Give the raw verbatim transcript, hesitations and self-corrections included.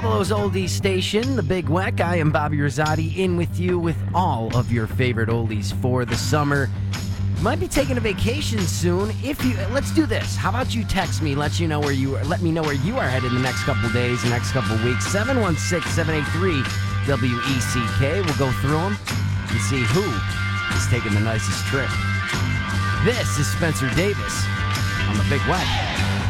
Buffalo's oldies station, The Big Weck. I am Bobby Rosati, in with you with all of your favorite oldies for the summer. You might be taking a vacation soon. If you, let's do this. How about you text me, let you know where you are, let me know where you are headed in the next couple days, the next couple weeks. seven one six, seven eight three, W E C K. We'll go through them and see who is taking the nicest trip. This is Spencer Davis on The Big Weck.